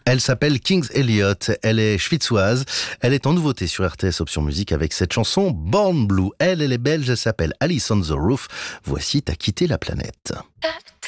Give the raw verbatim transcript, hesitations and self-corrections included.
Elle s'appelle Kings Elliot, elle est schwitzoise, elle est en nouveauté sur R T S Option Musique avec cette chanson Born Blue. Elle, elle est belge, elle s'appelle Alice on the Roof. Voici T'as quitté la planète.